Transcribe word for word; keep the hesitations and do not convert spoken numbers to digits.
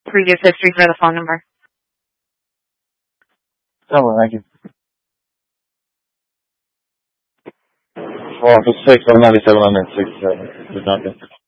previous history for the phone number. Oh, well, thank you. four six, one ninety-seven, one sixty-seven. Good night.